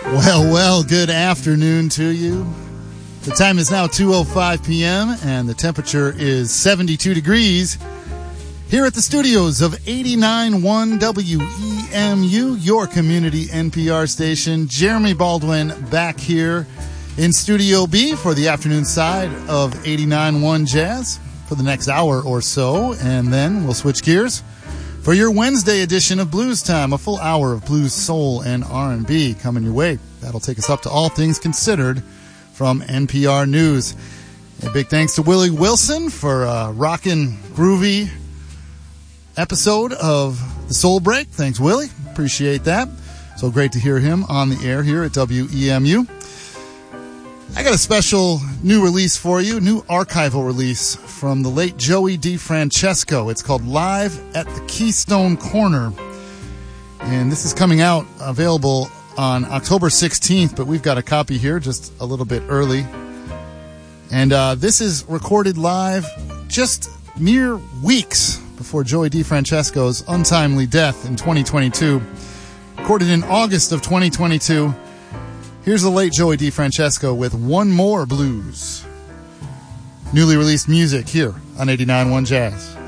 Well, good afternoon to you. The time is now 2:05 p.m. and the temperature is 72 degrees here at the studios of 89.1 WEMU, your community NPR station. Jeremy Baldwin back here in Studio B for the afternoon side of 89.1 Jazz for the next hour or so, and then we'll switch gears for your Wednesday edition of Blues Time, a full hour of blues, soul, and R&B coming your way. That'll take us up to All Things Considered from NPR News. A big thanks to Willie Wilson for a rockin' groovy episode of the Soul Break. Thanks, Willie. Appreciate that. So great to hear him on the air here at WEMU. I got a special new release for you, new archival release from the late Joey DeFrancesco. It's called Live at the Keystone Corner. And this is coming out, available on October 16th, but we've got a copy here just a little bit early. And this is recorded live just mere weeks before Joey DeFrancesco's untimely death in 2022. Recorded in August of 2022. Here's the late Joey DeFrancesco with One More Blues. Newly released music here on 89.1 Jazz.